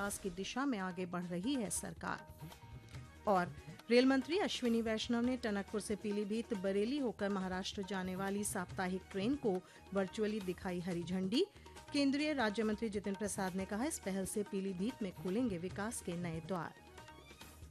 विकास की दिशा में आगे बढ़ रही है सरकार। और रेल मंत्री अश्विनी वैष्णव ने टनकपुर से पीलीभीत बरेली होकर महाराष्ट्र जाने वाली साप्ताहिक ट्रेन को वर्चुअली दिखाई हरी झंडी। केंद्रीय राज्य मंत्री जितिन प्रसाद ने कहा, इस पहल से पीलीभीत में खुलेंगे विकास के नए द्वार।